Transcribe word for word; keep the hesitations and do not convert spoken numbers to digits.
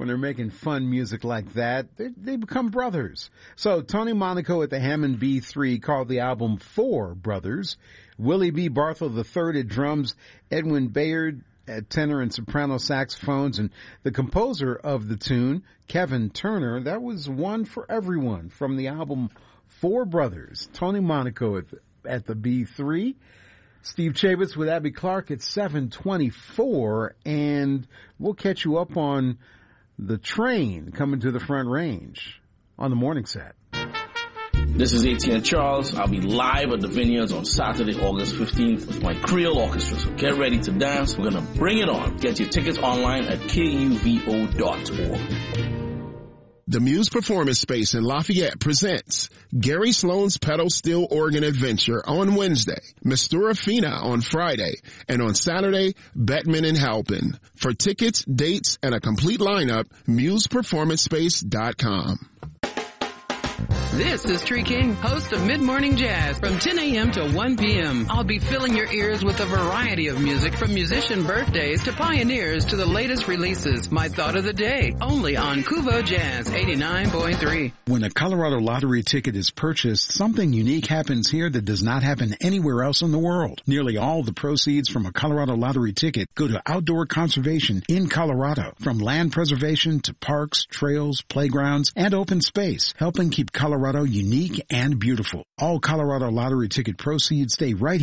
when they're making fun music like that, they, they become brothers. So Tony Monaco at the Hammond B three called the album Four Brothers. Willie B. Barthel the third at drums, Edwin Bayard at tenor and soprano saxophones, and the composer of the tune, Kevin Turner. That was One for Everyone from the album Four Brothers. Tony Monaco at the, at the B three. Steve Chabitz with Abby Clark at seven twenty-four, and we'll catch you up on the train coming to the Front Range on the morning set. This is A T N Charles. I'll be live at the Vineyards on Saturday, August fifteenth with my Creole Orchestra. So get ready to dance. We're going to bring it on. Get your tickets online at K U V O dot org. The Muse Performance Space in Lafayette presents Gary Sloan's pedal steel organ adventure on Wednesday, Mistura Fina on Friday, and on Saturday, Bettman and Halpin. For tickets, dates, and a complete lineup, muse performance space dot com. This is Tree King, host of Mid-Morning Jazz from ten a.m. to one p.m. I'll be filling your ears with a variety of music from musician birthdays to pioneers to the latest releases. My thought of the day, only on Kuvo Jazz eighty-nine point three. When a Colorado lottery ticket is purchased, something unique happens here that does not happen anywhere else in the world. Nearly all the proceeds from a Colorado lottery ticket go to outdoor conservation in Colorado, from land preservation to parks, trails, playgrounds, and open space, helping keep Colorado unique and beautiful. All Colorado lottery ticket proceeds stay right